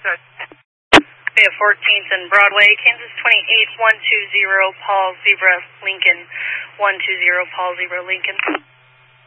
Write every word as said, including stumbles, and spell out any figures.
good. We have fourteenth and Broadway, Kansas twenty-eight, one two zero, Paul Zebra, Lincoln, one two zero, Paul Zebra, Lincoln.